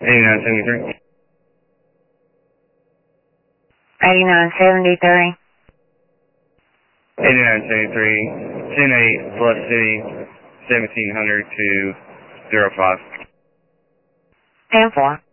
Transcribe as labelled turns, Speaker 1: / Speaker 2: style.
Speaker 1: 8973.
Speaker 2: 8973.
Speaker 1: 8973. 108 Bluff City, 1700 to 05.
Speaker 2: 10-4.